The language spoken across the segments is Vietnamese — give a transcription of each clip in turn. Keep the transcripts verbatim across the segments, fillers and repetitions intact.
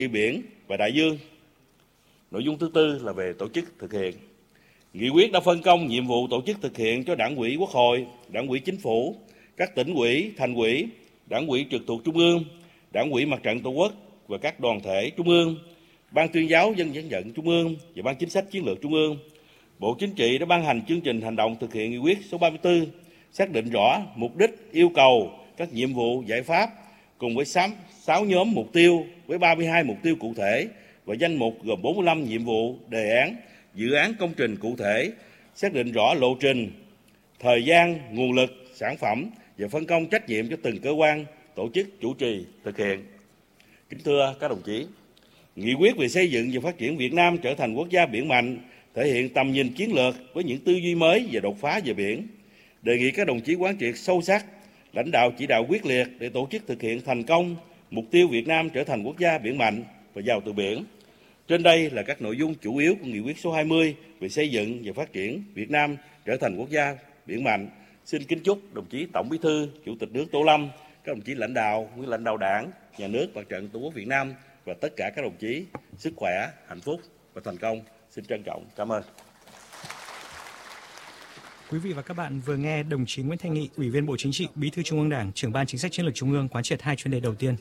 biển và đại dương. Nội dung thứ tư là về tổ chức thực hiện. Nghị quyết đã phân công nhiệm vụ tổ chức thực hiện cho Đảng ủy Quốc hội, Đảng ủy Chính phủ, các tỉnh ủy, thành ủy, Đảng ủy trực thuộc Trung ương, Đảng ủy Mặt trận Tổ quốc và các đoàn thể Trung ương, Ban tuyên giáo Dân vận vận Trung ương và Ban chính sách chiến lược Trung ương. Bộ Chính trị đã ban hành chương trình hành động thực hiện nghị quyết số ba mươi tư, xác định rõ mục đích, yêu cầu, các nhiệm vụ, giải pháp cùng với sáu nhóm mục tiêu với ba mươi hai mục tiêu cụ thể và danh mục gồm bốn mươi lăm nhiệm vụ, đề án, dự án công trình cụ thể, xác định rõ lộ trình, thời gian, nguồn lực, sản phẩm và phân công trách nhiệm cho từng cơ quan, tổ chức chủ trì thực hiện. Kính thưa các đồng chí, nghị quyết về xây dựng và phát triển Việt Nam trở thành quốc gia biển mạnh thể hiện tầm nhìn chiến lược với những tư duy mới và đột phá về biển. Đề nghị các đồng chí quán triệt sâu sắc, lãnh đạo chỉ đạo quyết liệt để tổ chức thực hiện thành công mục tiêu Việt Nam trở thành quốc gia biển mạnh và giàu từ biển. Trên đây là các nội dung chủ yếu của nghị quyết số hai mươi về xây dựng và phát triển Việt Nam trở thành quốc gia biển mạnh. Xin kính chúc đồng chí Tổng Bí thư, Chủ tịch nước Tô Lâm, các đồng chí lãnh đạo, nguyên lãnh đạo Đảng, Nhà nước, Mặt trận Tổ quốc Việt Nam và tất cả các đồng chí sức khỏe, hạnh phúc và thành công. Xin trân trọng cảm ơn. Quý vị và các bạn vừa nghe đồng chí Nguyễn Thanh Nghị, Ủy viên Bộ Chính trị, Bí thư Trung ương Đảng, Trưởng ban Chính sách Chiến lược Trung ương quán triệt hai chuyên đề đầu tiên.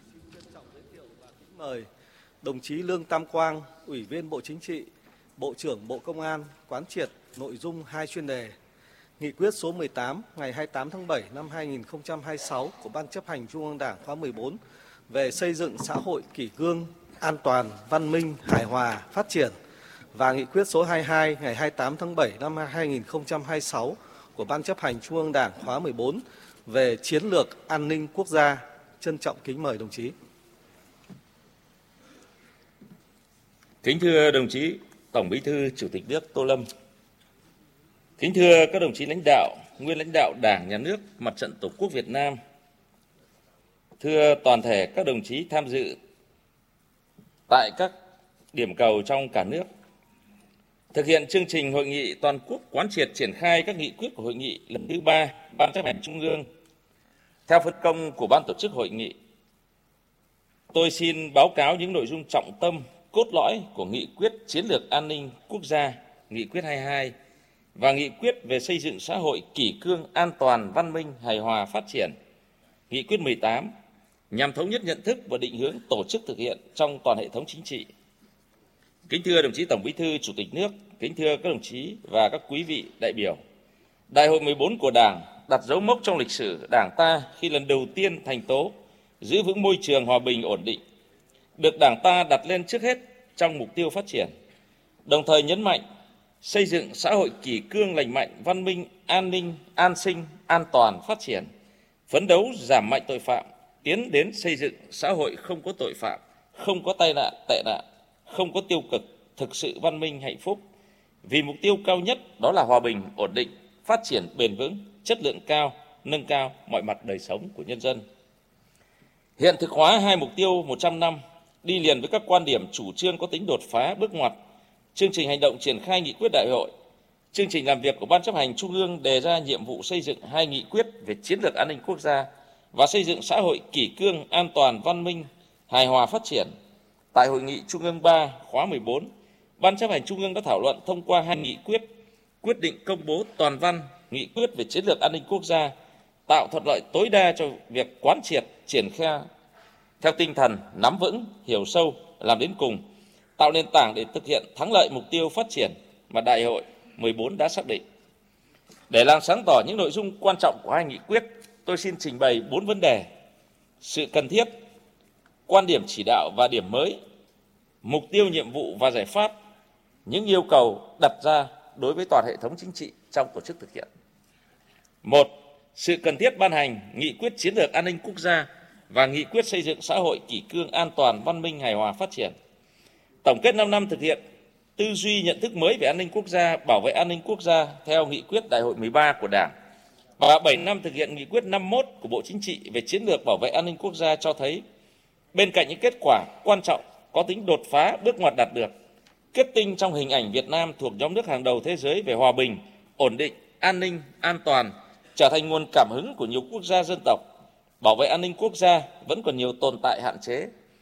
Mời đồng chí Lương Tam Quang, Ủy viên Bộ Chính trị, Bộ trưởng Bộ Công an quán triệt nội dung hai chuyên đề. Nghị quyết số mười tám ngày hai mươi tám tháng bảy năm hai nghìn không trăm hai mươi sáu của Ban chấp hành Trung ương Đảng khóa mười bốn về xây dựng xã hội kỷ cương, an toàn, văn minh, hài hòa, phát triển và nghị quyết số hai mươi hai ngày hai mươi tám tháng bảy năm hai nghìn không trăm hai mươi sáu của Ban chấp hành Trung ương Đảng khóa mười bốn về chiến lược an ninh quốc gia. Trân trọng kính mời đồng chí. Kính thưa đồng chí Tổng Bí thư, Chủ tịch nước Tô Lâm. Kính thưa các đồng chí lãnh đạo, nguyên lãnh đạo Đảng, Nhà nước, Mặt trận Tổ quốc Việt Nam. Thưa toàn thể các đồng chí tham dự tại các điểm cầu trong cả nước. Thực hiện chương trình hội nghị toàn quốc quán triệt triển khai các nghị quyết của hội nghị lần thứ ba Ban chấp hành Trung ương. Theo phân công của Ban tổ chức hội nghị, tôi xin báo cáo những nội dung trọng tâm, cốt lõi của nghị quyết chiến lược an ninh quốc gia, nghị quyết hai mươi hai và nghị quyết về xây dựng xã hội kỷ cương, an toàn, văn minh, hài hòa, phát triển, nghị quyết mười tám, nhằm thống nhất nhận thức và định hướng tổ chức thực hiện trong toàn hệ thống chính trị. Kính thưa đồng chí Tổng Bí thư, Chủ tịch nước, kính thưa các đồng chí và các quý vị đại biểu, Đại hội mười bốn của Đảng đặt dấu mốc trong lịch sử Đảng ta khi lần đầu tiên thành tố giữ vững môi trường hòa bình ổn định, được Đảng ta đặt lên trước hết trong mục tiêu phát triển, đồng thời nhấn mạnh xây dựng xã hội kỷ cương lành mạnh, văn minh, an ninh, an sinh, an toàn, phát triển, phấn đấu giảm mạnh tội phạm, tiến đến xây dựng xã hội không có tội phạm, không có tai nạn, tệ nạn, không có tiêu cực, thực sự văn minh, hạnh phúc, vì mục tiêu cao nhất đó là hòa bình, ổn định, phát triển bền vững, chất lượng cao, nâng cao mọi mặt đời sống của nhân dân. Hiện thực hóa hai mục tiêu một trăm năm, đi liền với các quan điểm chủ trương có tính đột phá, bước ngoặt, chương trình hành động triển khai nghị quyết đại hội, chương trình làm việc của Ban chấp hành Trung ương đề ra nhiệm vụ xây dựng hai nghị quyết về chiến lược an ninh quốc gia và xây dựng xã hội kỷ cương, an toàn, văn minh, hài hòa, phát triển. Tại Hội nghị Trung ương ba khóa mười bốn, Ban chấp hành Trung ương đã thảo luận thông qua hai nghị quyết, quyết định công bố toàn văn nghị quyết về chiến lược an ninh quốc gia, tạo thuận lợi tối đa cho việc quán triệt, triển khai theo tinh thần nắm vững, hiểu sâu, làm đến cùng, tạo nền tảng để thực hiện thắng lợi mục tiêu phát triển mà Đại hội mười bốn đã xác định. Để làm sáng tỏ những nội dung quan trọng của hai nghị quyết, tôi xin trình bày bốn vấn đề: sự cần thiết, quan điểm chỉ đạo và điểm mới, mục tiêu, nhiệm vụ và giải pháp, những yêu cầu đặt ra đối với toàn hệ thống chính trị trong tổ chức thực hiện. Một, sự cần thiết ban hành nghị quyết chiến lược an ninh quốc gia và nghị quyết xây dựng xã hội kỷ cương, an toàn, văn minh, hài hòa, phát triển. Tổng kết năm năm thực hiện tư duy nhận thức mới về an ninh quốc gia, bảo vệ an ninh quốc gia theo nghị quyết Đại hội mười ba của Đảng và bảy năm thực hiện nghị quyết năm mươi mốt của Bộ Chính trị về chiến lược bảo vệ an ninh quốc gia cho thấy, bên cạnh những kết quả quan trọng có tính đột phá, bước ngoặt đạt được, kết tinh trong hình ảnh Việt Nam thuộc nhóm nước hàng đầu thế giới về hòa bình, ổn định, an ninh, an toàn, trở thành nguồn cảm hứng của nhiều quốc gia dân tộc, bảo vệ an ninh quốc gia vẫn còn nhiều tồn tại hạn chế.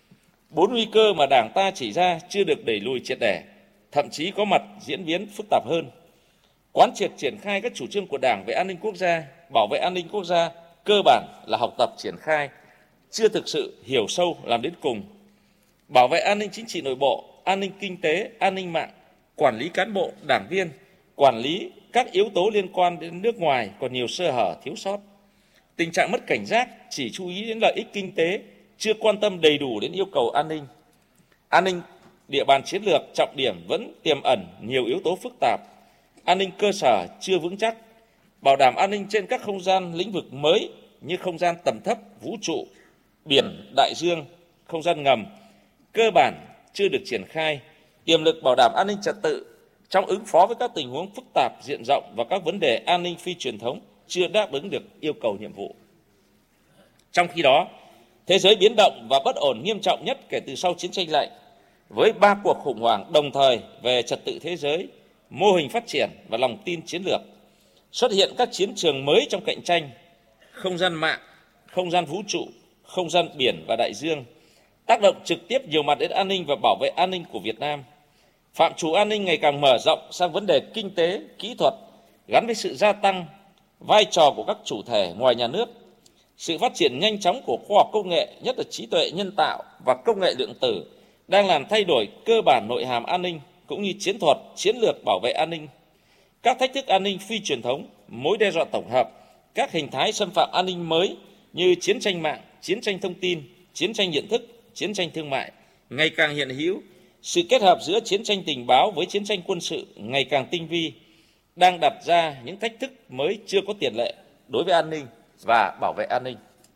Bốn nguy cơ mà Đảng ta chỉ ra chưa được đẩy lùi triệt để, thậm chí có mặt diễn biến phức tạp hơn. Quán triệt triển khai các chủ trương của Đảng về an ninh quốc gia, bảo vệ an ninh quốc gia cơ bản là học tập triển khai, chưa thực sự hiểu sâu làm đến cùng. Bảo vệ an ninh chính trị nội bộ, an ninh kinh tế, an ninh mạng, quản lý cán bộ, đảng viên, quản lý các yếu tố liên quan đến nước ngoài còn nhiều sơ hở, thiếu sót. Tình trạng mất cảnh giác, chỉ chú ý đến lợi ích kinh tế, chưa quan tâm đầy đủ đến yêu cầu an ninh. An ninh địa bàn chiến lược trọng điểm vẫn tiềm ẩn nhiều yếu tố phức tạp. An ninh cơ sở chưa vững chắc. Bảo đảm an ninh trên các không gian lĩnh vực mới như không gian tầm thấp, vũ trụ, biển, đại dương, không gian ngầm, cơ bản chưa được triển khai. Tiềm lực bảo đảm an ninh trật tự trong ứng phó với các tình huống phức tạp diện rộng và các vấn đề an ninh phi truyền thống chưa đáp ứng được yêu cầu nhiệm vụ. Trong khi đó, thế giới biến động và bất ổn nghiêm trọng nhất kể từ sau chiến tranh lạnh, với ba cuộc khủng hoảng đồng thời về trật tự thế giới, mô hình phát triển và lòng tin chiến lược, xuất hiện các chiến trường mới trong cạnh tranh, không gian mạng, không gian vũ trụ, không gian biển và đại dương, tác động trực tiếp nhiều mặt đến an ninh và bảo vệ an ninh của Việt Nam. Phạm trù an ninh ngày càng mở rộng sang vấn đề kinh tế, kỹ thuật, gắn với sự gia tăng vai trò của các chủ thể ngoài nhà nước. Sự phát triển nhanh chóng của khoa học công nghệ, nhất là trí tuệ nhân tạo và công nghệ lượng tử, đang làm thay đổi cơ bản nội hàm an ninh cũng như chiến thuật, chiến lược bảo vệ an ninh. Các thách thức an ninh phi truyền thống, mối đe dọa tổng hợp, các hình thái xâm phạm an ninh mới như chiến tranh mạng, chiến tranh thông tin, chiến tranh nhận thức, chiến tranh thương mại ngày càng hiện hữu. Sự kết hợp giữa chiến tranh tình báo với chiến tranh quân sự ngày càng tinh vi, đang đặt ra những thách thức mới chưa có tiền lệ đối với an ninh và bảo vệ an ninh.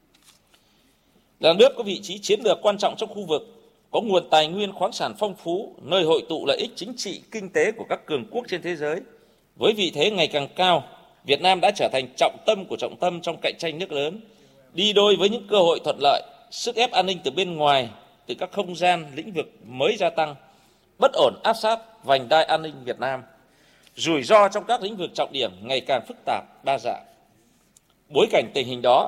Là nước có vị trí chiến lược quan trọng trong khu vực, có nguồn tài nguyên khoáng sản phong phú, nơi hội tụ lợi ích chính trị, kinh tế của các cường quốc trên thế giới. Với vị thế ngày càng cao, Việt Nam đã trở thành trọng tâm của trọng tâm trong cạnh tranh nước lớn, đi đôi với những cơ hội thuận lợi, sức ép an ninh từ bên ngoài, từ các không gian, lĩnh vực mới gia tăng, bất ổn áp sát vành đai an ninh Việt Nam. Rủi ro trong các lĩnh vực trọng điểm ngày càng phức tạp, đa dạng. Bối cảnh tình hình đó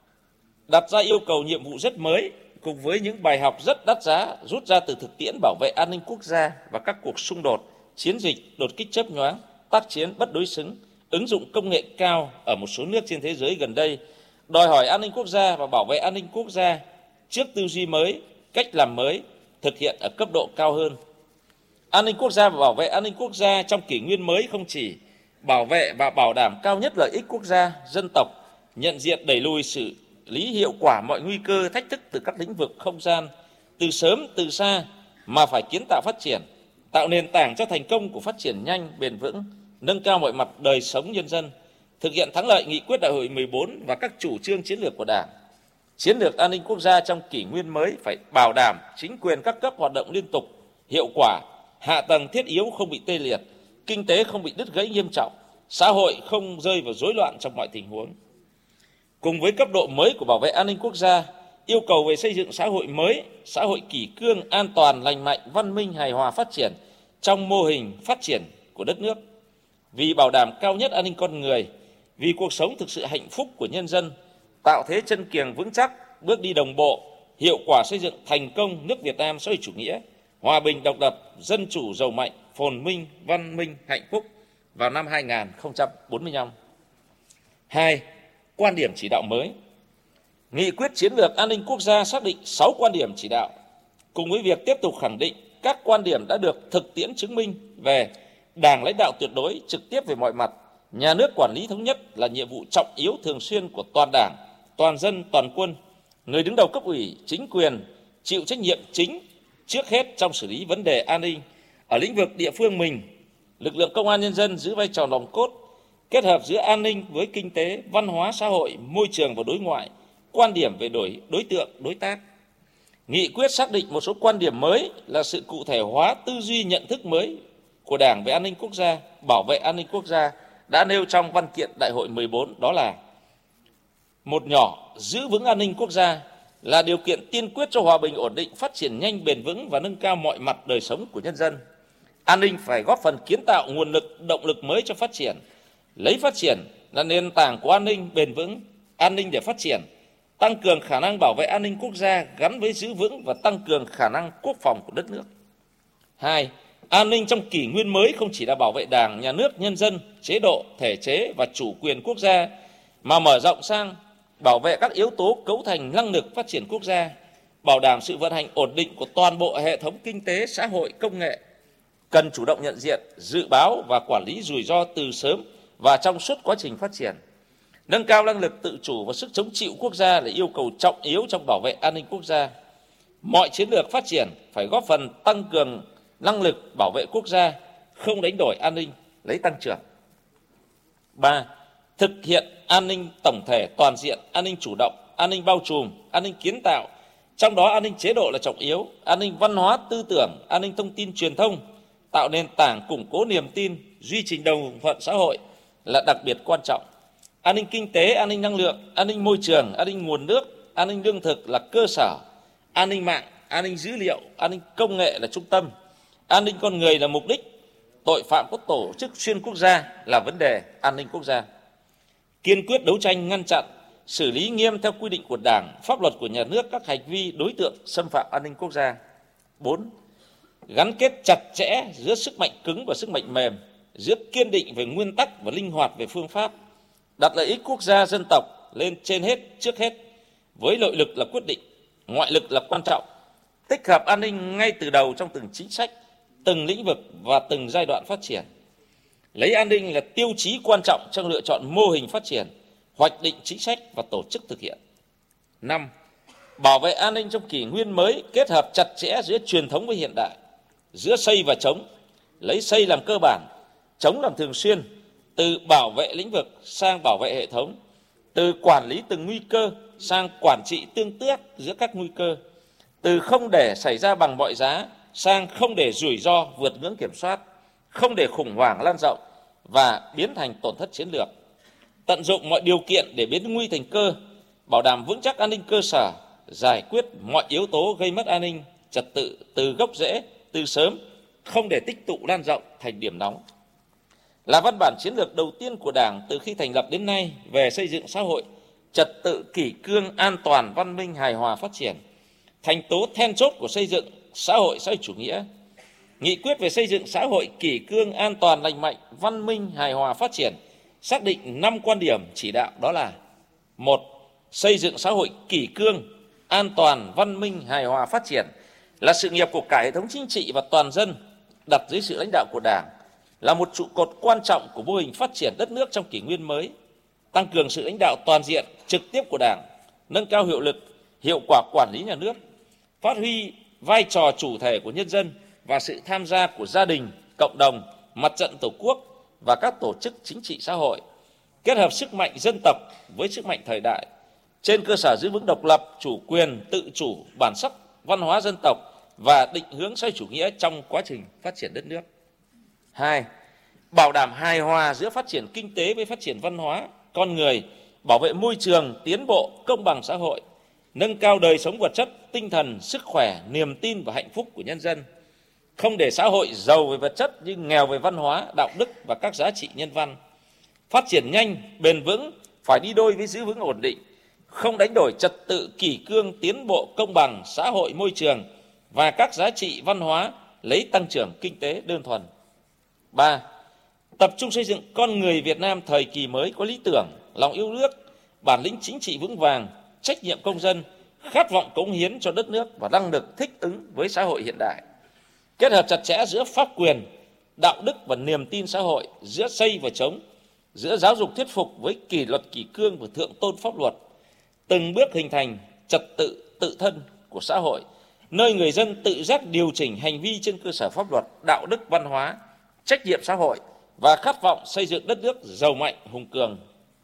đặt ra yêu cầu nhiệm vụ rất mới, cùng với những bài học rất đắt giá rút ra từ thực tiễn bảo vệ an ninh quốc gia và các cuộc xung đột, chiến dịch, đột kích chớp nhoáng, tác chiến bất đối xứng, ứng dụng công nghệ cao ở một số nước trên thế giới gần đây, đòi hỏi an ninh quốc gia và bảo vệ an ninh quốc gia trước tư duy mới, cách làm mới, thực hiện ở cấp độ cao hơn. An ninh quốc gia và bảo vệ an ninh quốc gia trong kỷ nguyên mới không chỉ bảo vệ và bảo đảm cao nhất lợi ích quốc gia, dân tộc, nhận diện đẩy lùi xử lý hiệu quả mọi nguy cơ, thách thức từ các lĩnh vực không gian, từ sớm, từ xa, mà phải kiến tạo phát triển, tạo nền tảng cho thành công của phát triển nhanh, bền vững, nâng cao mọi mặt đời sống nhân dân, thực hiện thắng lợi nghị quyết đại hội mười bốn và các chủ trương chiến lược của Đảng. Chiến lược an ninh quốc gia trong kỷ nguyên mới phải bảo đảm chính quyền các cấp hoạt động liên tục, hiệu quả, hạ tầng thiết yếu không bị tê liệt, kinh tế không bị đứt gãy nghiêm trọng, xã hội không rơi vào rối loạn trong mọi tình huống. Cùng với cấp độ mới của bảo vệ an ninh quốc gia, yêu cầu về xây dựng xã hội mới, xã hội kỷ cương, an toàn, lành mạnh, văn minh, hài hòa phát triển trong mô hình phát triển của đất nước. Vì bảo đảm cao nhất an ninh con người, vì cuộc sống thực sự hạnh phúc của nhân dân, tạo thế chân kiềng vững chắc, bước đi đồng bộ, hiệu quả xây dựng thành công nước Việt Nam xã hội chủ nghĩa, hòa bình, độc lập, dân chủ, giàu mạnh, phồn minh, văn minh, hạnh phúc vào năm hai nghìn không trăm bốn mươi lăm. Hai, quan điểm chỉ đạo mới. Nghị quyết chiến lược an ninh quốc gia xác định sáu quan điểm chỉ đạo, cùng với việc tiếp tục khẳng định các quan điểm đã được thực tiễn chứng minh về Đảng lãnh đạo tuyệt đối, trực tiếp về mọi mặt, nhà nước quản lý thống nhất là nhiệm vụ trọng yếu thường xuyên của toàn Đảng, toàn dân, toàn quân. Người đứng đầu cấp ủy, chính quyền chịu trách nhiệm chính trước hết trong xử lý vấn đề an ninh. Ở lĩnh vực địa phương mình, lực lượng công an nhân dân giữ vai trò nòng cốt, kết hợp giữa an ninh với kinh tế, văn hóa, xã hội, môi trường và đối ngoại, quan điểm về đối, đối tượng, đối tác. Nghị quyết xác định một số quan điểm mới là sự cụ thể hóa tư duy nhận thức mới của Đảng về an ninh quốc gia, bảo vệ an ninh quốc gia đã nêu trong văn kiện đại hội mười bốn, đó là: một nhỏ, giữ vững an ninh quốc gia là điều kiện tiên quyết cho hòa bình, ổn định, phát triển nhanh, bền vững và nâng cao mọi mặt đời sống của nhân dân. An ninh phải góp phần kiến tạo nguồn lực, động lực mới cho phát triển, lấy phát triển là nền tảng của an ninh bền vững. An ninh để phát triển, tăng cường khả năng bảo vệ an ninh quốc gia gắn với giữ vững và tăng cường khả năng quốc phòng của đất nước. Hai, an ninh trong kỷ nguyên mới không chỉ là bảo vệ Đảng, Nhà nước, nhân dân, chế độ, thể chế và chủ quyền quốc gia, mà mở rộng sang bảo vệ các yếu tố cấu thành năng lực phát triển quốc gia, bảo đảm sự vận hành ổn định của toàn bộ hệ thống kinh tế, xã hội, công nghệ. Cần chủ động nhận diện, dự báo và quản lý rủi ro từ sớm và trong suốt quá trình phát triển. Nâng cao năng lực tự chủ và sức chống chịu quốc gia là yêu cầu trọng yếu trong bảo vệ an ninh quốc gia. Mọi chiến lược phát triển phải góp phần tăng cường năng lực bảo vệ quốc gia, không đánh đổi an ninh, lấy tăng trưởng. Ba, thực hiện an ninh tổng thể toàn diện, an ninh chủ động, an ninh bao trùm, an ninh kiến tạo, trong đó an ninh chế độ là trọng yếu, an ninh văn hóa tư tưởng, an ninh thông tin truyền thông, tạo nền tảng củng cố niềm tin, duy trì đồng thuận xã hội là đặc biệt quan trọng. An ninh kinh tế, an ninh năng lượng, an ninh môi trường, an ninh nguồn nước, an ninh lương thực là cơ sở, an ninh mạng, an ninh dữ liệu, an ninh công nghệ là trung tâm, an ninh con người là mục đích, tội phạm có tổ chức xuyên quốc gia là vấn đề an ninh quốc gia. Kiên quyết đấu tranh ngăn chặn, xử lý nghiêm theo quy định của Đảng, pháp luật của nhà nước các hành vi đối tượng xâm phạm an ninh quốc gia. Bốn, gắn kết chặt chẽ giữa sức mạnh cứng và sức mạnh mềm, giữa kiên định về nguyên tắc và linh hoạt về phương pháp, đặt lợi ích quốc gia dân tộc lên trên hết trước hết, với nội lực là quyết định, ngoại lực là quan trọng, tích hợp an ninh ngay từ đầu trong từng chính sách, từng lĩnh vực và từng giai đoạn phát triển. Lấy an ninh là tiêu chí quan trọng trong lựa chọn mô hình phát triển, hoạch định chính sách và tổ chức thực hiện. Năm, bảo vệ an ninh trong kỷ nguyên mới kết hợp chặt chẽ giữa truyền thống với hiện đại, giữa xây và chống, lấy xây làm cơ bản, chống làm thường xuyên, từ bảo vệ lĩnh vực sang bảo vệ hệ thống, từ quản lý từng nguy cơ sang quản trị tương tác giữa các nguy cơ, từ không để xảy ra bằng mọi giá sang không để rủi ro vượt ngưỡng kiểm soát, không để khủng hoảng lan rộng và biến thành tổn thất chiến lược. Tận dụng mọi điều kiện để biến nguy thành cơ, bảo đảm vững chắc an ninh cơ sở, giải quyết mọi yếu tố gây mất an ninh trật tự từ gốc rễ, từ sớm, không để tích tụ lan rộng thành điểm nóng. Là văn bản chiến lược đầu tiên của Đảng từ khi thành lập đến nay về xây dựng xã hội trật tự, kỷ cương, an toàn, văn minh, hài hòa, phát triển, thành tố then chốt của xây dựng xã hội xã hội chủ nghĩa. Nghị quyết về xây dựng xã hội kỷ cương, an toàn, lành mạnh, văn minh, hài hòa, phát triển xác định năm quan điểm chỉ đạo, đó là: một, xây dựng xã hội kỷ cương, an toàn, văn minh, hài hòa, phát triển là sự nghiệp của cả hệ thống chính trị và toàn dân, đặt dưới sự lãnh đạo của Đảng, là một trụ cột quan trọng của mô hình phát triển đất nước trong kỷ nguyên mới. Tăng cường sự lãnh đạo toàn diện, trực tiếp của Đảng, nâng cao hiệu lực, hiệu quả quản lý nhà nước, phát huy vai trò chủ thể của nhân dân và sự tham gia của gia đình, cộng đồng, mặt trận Tổ quốc và các tổ chức chính trị xã hội, kết hợp sức mạnh dân tộc với sức mạnh thời đại, trên cơ sở giữ vững độc lập, chủ quyền, tự chủ, bản sắc văn hóa dân tộc và định hướng xã hội chủ nghĩa trong quá trình phát triển đất nước. Hai, bảo đảm hài hòa giữa phát triển kinh tế với phát triển văn hóa, con người, bảo vệ môi trường, tiến bộ, công bằng xã hội, nâng cao đời sống vật chất, tinh thần, sức khỏe, niềm tin và hạnh phúc của nhân dân. Không để xã hội giàu về vật chất nhưng nghèo về văn hóa, đạo đức và các giá trị nhân văn. Phát triển nhanh, bền vững phải đi đôi với giữ vững ổn định, không đánh đổi trật tự, kỷ cương, tiến bộ, công bằng, xã hội, môi trường và các giá trị văn hóa, lấy tăng trưởng kinh tế đơn thuần. Ba, tập trung xây dựng con người Việt Nam thời kỳ mới có lý tưởng, lòng yêu nước, bản lĩnh chính trị vững vàng, trách nhiệm công dân, khát vọng cống hiến cho đất nước và năng lực thích ứng với xã hội hiện đại. Kết hợp chặt chẽ giữa pháp quyền, đạo đức và niềm tin xã hội, giữa xây và chống, giữa giáo dục thuyết phục với kỷ luật kỷ cương và thượng tôn pháp luật, từng bước hình thành trật tự tự thân của xã hội, nơi người dân tự giác điều chỉnh hành vi trên cơ sở pháp luật, đạo đức, văn hóa, trách nhiệm xã hội và khát vọng xây dựng đất nước giàu mạnh, hùng cường.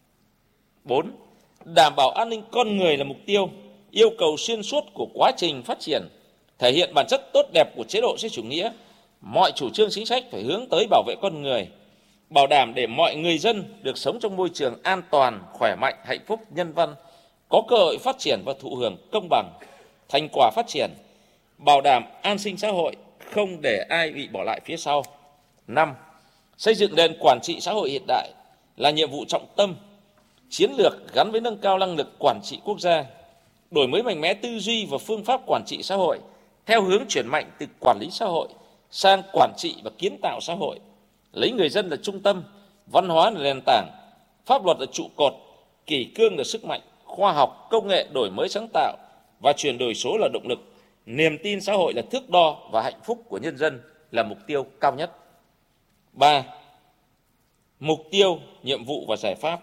Bốn, đảm bảo an ninh con người là mục tiêu, yêu cầu xuyên suốt của quá trình phát triển, thể hiện bản chất tốt đẹp của chế độ xã hội chủ nghĩa. Mọi chủ trương chính sách phải hướng tới bảo vệ con người, bảo đảm để mọi người dân được sống trong môi trường an toàn, khỏe mạnh, hạnh phúc, nhân văn, có cơ hội phát triển và thụ hưởng công bằng thành quả phát triển, bảo đảm an sinh xã hội, không để ai bị bỏ lại phía sau. Năm, xây dựng nền quản trị xã hội hiện đại là nhiệm vụ trọng tâm, chiến lược gắn với nâng cao năng lực quản trị quốc gia, đổi mới mạnh mẽ tư duy và phương pháp quản trị xã hội theo hướng chuyển mạnh từ quản lý xã hội sang quản trị và kiến tạo xã hội, lấy người dân là trung tâm, văn hóa là nền tảng, pháp luật là trụ cột, kỷ cương là sức mạnh, khoa học, công nghệ đổi mới sáng tạo và chuyển đổi số là động lực, niềm tin xã hội là thước đo và hạnh phúc của nhân dân là mục tiêu cao nhất. Ba, mục tiêu, nhiệm vụ và giải pháp.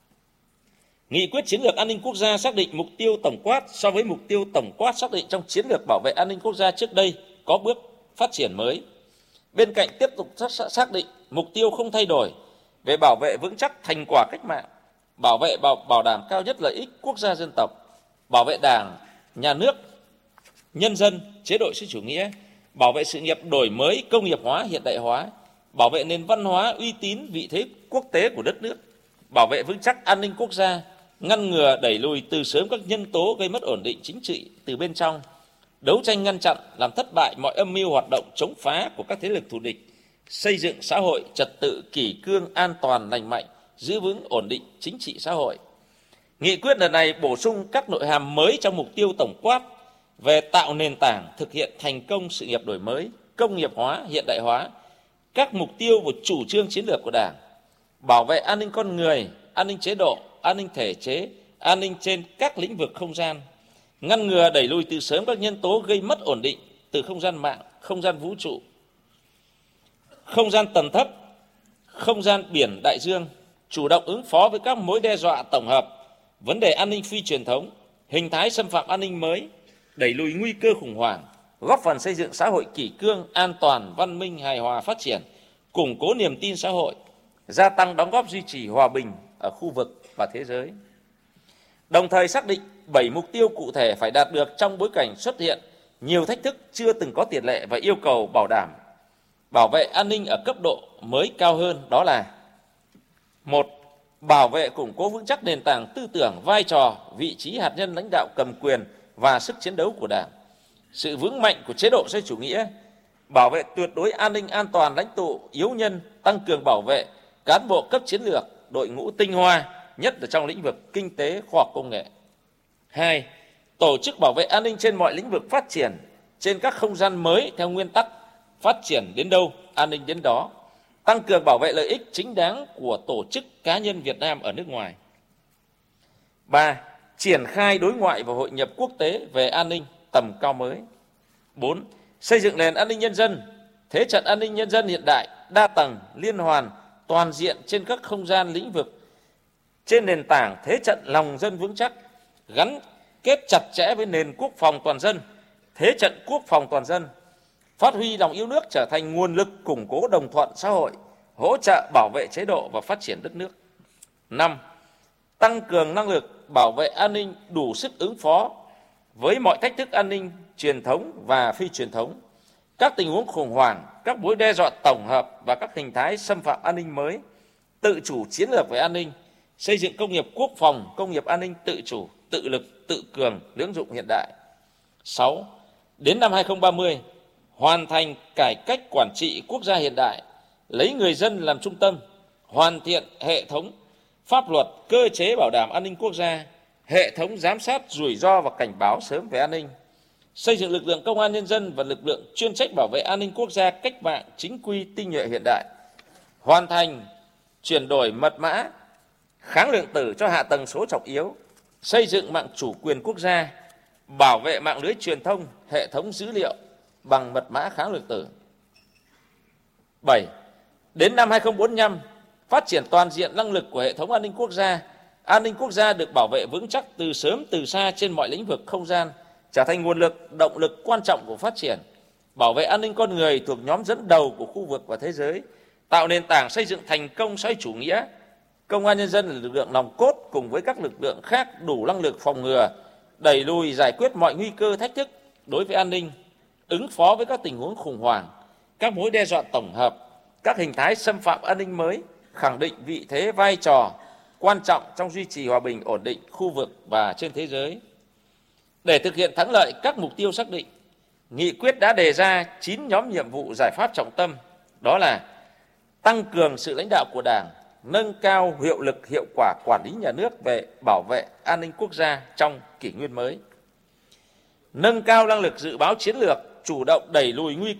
Nghị quyết chiến lược an ninh quốc gia xác định mục tiêu tổng quát so với mục tiêu tổng quát xác định trong chiến lược bảo vệ an ninh quốc gia trước đây có bước phát triển mới. Bên cạnh tiếp tục xác định mục tiêu không thay đổi về bảo vệ vững chắc thành quả cách mạng, bảo vệ bảo, bảo đảm cao nhất lợi ích quốc gia dân tộc, bảo vệ Đảng, nhà nước, nhân dân, chế độ xã hội chủ nghĩa, bảo vệ sự nghiệp đổi mới, công nghiệp hóa, hiện đại hóa, bảo vệ nền văn hóa uy tín, vị thế quốc tế của đất nước, bảo vệ vững chắc an ninh quốc gia, ngăn ngừa đẩy lùi từ sớm các nhân tố gây mất ổn định chính trị từ bên trong, đấu tranh ngăn chặn làm thất bại mọi âm mưu hoạt động chống phá của các thế lực thù địch, xây dựng xã hội trật tự kỷ cương an toàn lành mạnh, giữ vững ổn định chính trị xã hội. Nghị quyết lần này bổ sung các nội hàm mới trong mục tiêu tổng quát về tạo nền tảng thực hiện thành công sự nghiệp đổi mới, công nghiệp hóa, hiện đại hóa, các mục tiêu và chủ trương chiến lược của Đảng, bảo vệ an ninh con người, an ninh chế độ, an ninh thể chế, an ninh trên các lĩnh vực không gian, ngăn ngừa đẩy lùi từ sớm các nhân tố gây mất ổn định từ không gian mạng, không gian vũ trụ, không gian tầng thấp, không gian biển đại dương, chủ động ứng phó với các mối đe dọa tổng hợp, vấn đề an ninh phi truyền thống, hình thái xâm phạm an ninh mới, đẩy lùi nguy cơ khủng hoảng, góp phần xây dựng xã hội kỷ cương, an toàn, văn minh, hài hòa, phát triển, củng cố niềm tin xã hội, gia tăng đóng góp duy trì hòa bình ở khu vực và thế giới. Đồng thời xác định bảy mục tiêu cụ thể phải đạt được trong bối cảnh xuất hiện nhiều thách thức chưa từng có tiền lệ và yêu cầu bảo đảm bảo vệ an ninh ở cấp độ mới cao hơn, đó là: một, bảo vệ củng cố vững chắc nền tảng tư tưởng, vai trò, vị trí hạt nhân lãnh đạo cầm quyền và sức chiến đấu của Đảng, sự vững mạnh của chế độ xã hội chủ nghĩa, bảo vệ tuyệt đối an ninh an toàn lãnh tụ yếu nhân, tăng cường bảo vệ cán bộ cấp chiến lược, đội ngũ tinh hoa, nhất là trong lĩnh vực kinh tế, khoa học công nghệ. Hai, tổ chức bảo vệ an ninh trên mọi lĩnh vực phát triển, trên các không gian mới theo nguyên tắc phát triển đến đâu, an ninh đến đó, tăng cường bảo vệ lợi ích chính đáng của tổ chức cá nhân Việt Nam ở nước ngoài. Ba, triển khai đối ngoại và hội nhập quốc tế về an ninh tầm cao mới. Bốn, xây dựng nền an ninh nhân dân, thế trận an ninh nhân dân hiện đại, đa tầng, liên hoàn, toàn diện trên các không gian lĩnh vực, trên nền tảng thế trận lòng dân vững chắc, gắn kết chặt chẽ với nền quốc phòng toàn dân, thế trận quốc phòng toàn dân, phát huy lòng yêu nước trở thành nguồn lực củng cố đồng thuận xã hội, hỗ trợ bảo vệ chế độ và phát triển đất nước. Năm, tăng cường năng lực bảo vệ an ninh đủ sức ứng phó với mọi thách thức an ninh truyền thống và phi truyền thống, các tình huống khủng hoảng, các mối đe dọa tổng hợp và các hình thái xâm phạm an ninh mới, tự chủ chiến lược về an ninh, xây dựng công nghiệp quốc phòng, công nghiệp an ninh tự chủ, tự lực, tự cường, lưỡng dụng hiện đại. Sáu, đến năm hai không ba mươi, hoàn thành cải cách quản trị quốc gia hiện đại, lấy người dân làm trung tâm, hoàn thiện hệ thống pháp luật, cơ chế bảo đảm an ninh quốc gia, hệ thống giám sát rủi ro và cảnh báo sớm về an ninh, xây dựng lực lượng công an nhân dân và lực lượng chuyên trách bảo vệ an ninh quốc gia cách mạng chính quy tinh nhuệ hiện đại, hoàn thành chuyển đổi mật mã, kháng lượng tử cho hạ tầng số trọng yếu, xây dựng mạng chủ quyền quốc gia, bảo vệ mạng lưới truyền thông, hệ thống dữ liệu bằng mật mã kháng lượng tử. Bảy, đến năm hai không bốn lăm, phát triển toàn diện năng lực của hệ thống an ninh quốc gia. An ninh quốc gia được bảo vệ vững chắc từ sớm từ xa trên mọi lĩnh vực không gian, trở thành nguồn lực, động lực quan trọng của phát triển. Bảo vệ an ninh con người thuộc nhóm dẫn đầu của khu vực và thế giới, tạo nền tảng xây dựng thành công xã hội chủ nghĩa. Công an nhân dân là lực lượng nòng cốt cùng với các lực lượng khác đủ năng lực phòng ngừa, đẩy lùi giải quyết mọi nguy cơ thách thức đối với an ninh, ứng phó với các tình huống khủng hoảng, các mối đe dọa tổng hợp, các hình thái xâm phạm an ninh mới, khẳng định vị thế vai trò quan trọng trong duy trì hòa bình ổn định khu vực và trên thế giới. Để thực hiện thắng lợi các mục tiêu xác định, nghị quyết đã đề ra chín nhóm nhiệm vụ giải pháp trọng tâm, đó là tăng cường sự lãnh đạo của Đảng, nâng cao hiệu lực hiệu quả quản lý nhà nước về bảo vệ an ninh quốc gia trong kỷ nguyên mới. nâng cao năng lực dự báo chiến lược, chủ động đẩy lùi nguy cơ